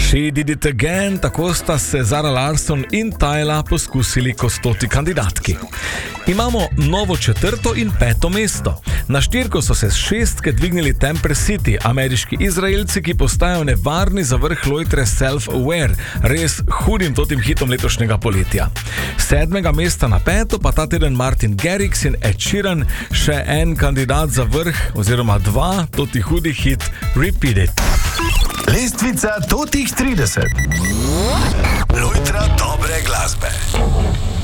She did it again, tako sta se Zara Larsson in Tyla poskusili kot 100. kandidatki. Imamo novo 4. in 5. mesto. Na 4 so se s 6 dvignili Temper City, ameriški Izraelci, ki postajajo nevarni za vrh lojtre Self-Aware, res hudim totim hitom letošnjega poletja. 7. mesta na 5. pa ta teden Martin Garrix in Ed Sheeran, še en kandidat za vrh, oziroma 2, toti hudi hit Repeat It. Lestvica totih 30. Lojtra dobre glasbe.